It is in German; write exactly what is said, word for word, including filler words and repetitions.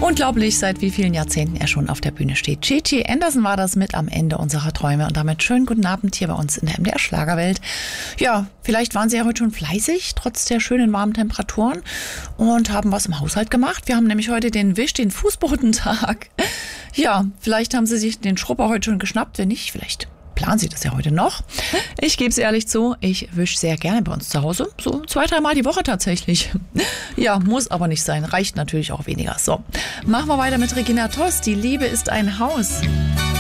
Unglaublich, seit wie vielen Jahrzehnten er schon auf der Bühne steht. Gigi Anderson war das mit am Ende unserer Träume und damit schönen guten Abend hier bei uns in der M D R Schlagerwelt. Ja, vielleicht waren Sie ja heute schon fleißig, trotz der schönen warmen Temperaturen und haben was im Haushalt gemacht. Wir haben nämlich heute den Wisch, den Fußbodentag. Ja, vielleicht haben Sie sich den Schrubber heute schon geschnappt, wenn nicht, vielleicht planen Sie das ja heute noch. Ich gebe es ehrlich zu, ich wische sehr gerne bei uns zu Hause. So zwei, dreimal die Woche tatsächlich. Ja, muss aber nicht sein. Reicht natürlich auch weniger. So, machen wir weiter mit Regina Tost. Die Liebe ist ein Haus.